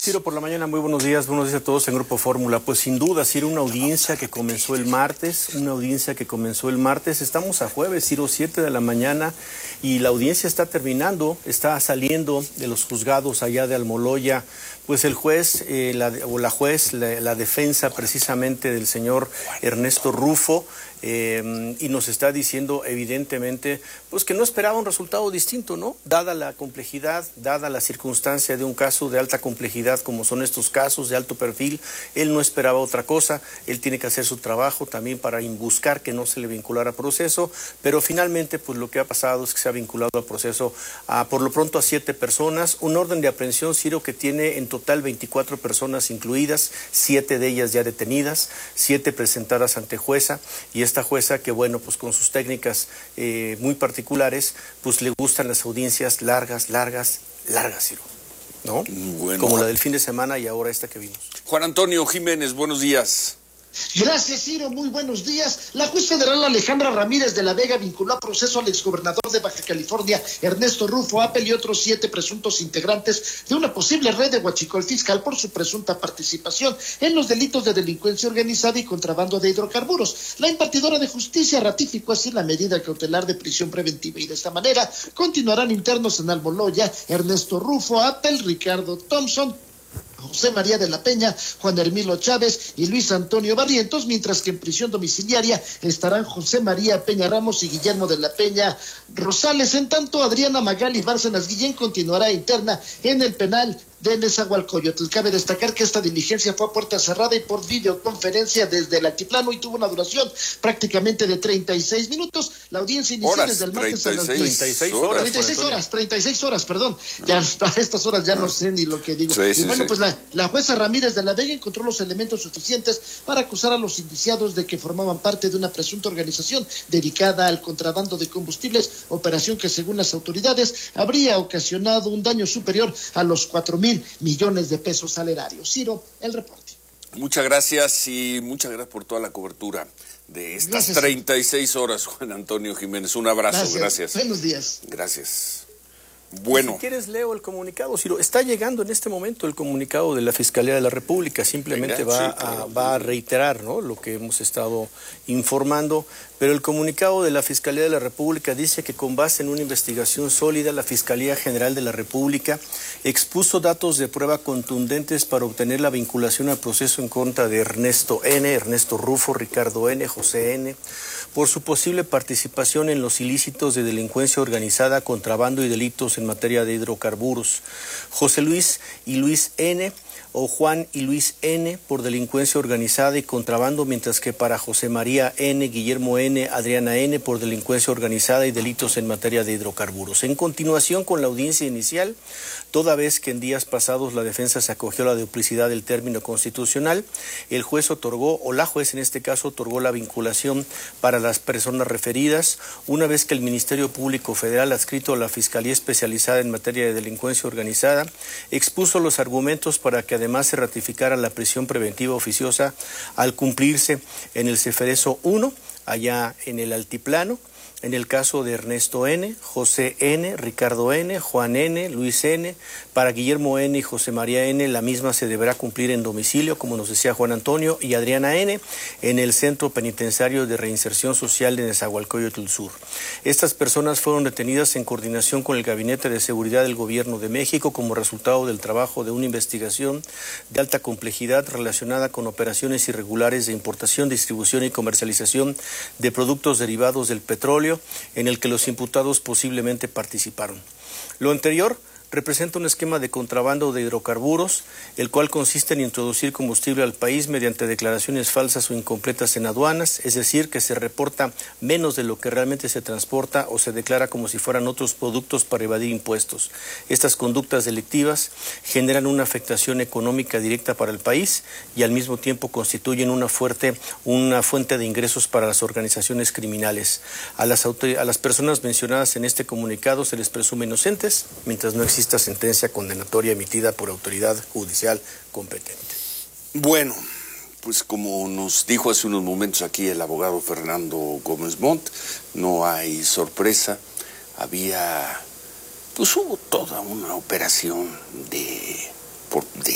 Ciro, por la mañana, muy buenos días a todos en Grupo Fórmula. Pues sin duda, Ciro, una audiencia que comenzó el martes, estamos a jueves, Ciro, 7 de la mañana, y la audiencia está terminando, está saliendo de los juzgados allá de Almoloya, pues el juez, la defensa precisamente del señor Ernesto Rufo, y nos está diciendo evidentemente pues que no esperaba un resultado distinto, ¿no? Dada la complejidad, dada la circunstancia de un caso de alta complejidad como son estos casos de alto perfil, él no esperaba otra cosa, él tiene que hacer su trabajo también para buscar que no se le vinculara a proceso, pero finalmente pues lo que ha pasado es que se ha vinculado al proceso por lo pronto a 7 personas, un orden de aprehensión, Ciro, que tiene en total 24 personas incluidas, 7 de ellas ya detenidas, 7 presentadas ante jueza, y esta jueza que bueno, pues con sus técnicas muy particulares, pues le gustan las audiencias largas, Ciro, ¿no? Bueno. Como la del fin de semana y ahora esta que vimos. Juan Antonio Jiménez, buenos días. Gracias, Ciro, muy buenos días. La juez federal Alejandra Ramírez de la Vega vinculó a proceso al exgobernador de Baja California, Ernesto Rufo Apel, y otros 7 presuntos integrantes de una posible red de huachicol fiscal por su presunta participación en los delitos de delincuencia organizada y contrabando de hidrocarburos. La impartidora de justicia ratificó así la medida cautelar de prisión preventiva y de esta manera continuarán internos en Almoloya Ernesto Rufo Apel, Ricardo Thompson, José María de la Peña, Juan Hermilo Chávez y Luis Antonio Barrientos, mientras que en prisión domiciliaria estarán José María Peña Ramos y Guillermo de la Peña Rosales. En tanto, Adriana Magali Bárcenas Guillén continuará interna en el penal de Nezahualcóyotl. Cabe destacar que esta diligencia fue a puerta cerrada y por videoconferencia desde el altiplano y tuvo una duración prácticamente de 36 minutos. La audiencia inició desde el martes a las 36 horas, perdón. Ya a estas horas ya no sé ni lo que digo. Pues la jueza Ramírez de la Vega encontró los elementos suficientes para acusar a los indiciados de que formaban parte de una presunta organización dedicada al contrabando de combustibles, operación que según las autoridades habría ocasionado un daño superior a los 4,000 millones de pesos al erario. Ciro, el reporte. Muchas gracias y muchas gracias por toda la cobertura de estas 36 horas, Juan Antonio Jiménez. Un abrazo, gracias. Buenos días. Gracias. Bueno. Si quieres leo el comunicado, Ciro. Está llegando en este momento el comunicado de la Fiscalía de la República. Simplemente va a reiterar, ¿no?, lo que hemos estado informando. Pero el comunicado de la Fiscalía de la República dice que con base en una investigación sólida, la Fiscalía General de la República expuso datos de prueba contundentes para obtener la vinculación al proceso en contra de Ernesto N., Ernesto Rufo, Ricardo N., José N., por su posible participación en los ilícitos de delincuencia organizada, contrabando y delitos en materia de hidrocarburos. José Luis y Luis N., o Juan y Luis N. por delincuencia organizada y contrabando, mientras que para José María N., Guillermo N., Adriana N. por delincuencia organizada y delitos en materia de hidrocarburos. En continuación con la audiencia inicial, toda vez que en días pasados la defensa se acogió a la duplicidad del término constitucional, el juez otorgó, o la juez en este caso, otorgó la vinculación para las personas referidas, una vez que el Ministerio Público Federal, adscrito a la Fiscalía Especializada en materia de delincuencia organizada, expuso los argumentos para que además se ratificara la prisión preventiva oficiosa al cumplirse en el Ceferezo 1, allá en el Altiplano, en el caso de Ernesto N., José N., Ricardo N., Juan N., Luis N., para Guillermo N. y José María N., la misma se deberá cumplir en domicilio, como nos decía Juan Antonio, y Adriana N., en el Centro Penitenciario de Reinserción Social de Nezahualcóyotl Sur. Estas personas fueron detenidas en coordinación con el Gabinete de Seguridad del Gobierno de México como resultado del trabajo de una investigación de alta complejidad relacionada con operaciones irregulares de importación, distribución y comercialización de productos derivados del petróleo, en el que los imputados posiblemente participaron. Lo anterior representa un esquema de contrabando de hidrocarburos, el cual consiste en introducir combustible al país mediante declaraciones falsas o incompletas en aduanas, es decir, que se reporta menos de lo que realmente se transporta o se declara como si fueran otros productos para evadir impuestos. Estas conductas delictivas generan una afectación económica directa para el país y al mismo tiempo constituyen una fuente de ingresos para las organizaciones criminales. A las personas mencionadas en este comunicado se les presume inocentes, mientras no exista sentencia condenatoria emitida por autoridad judicial competente. Bueno, pues como nos dijo hace unos momentos aquí el abogado Fernando Gómez Montt, no hay sorpresa, hubo toda una operación de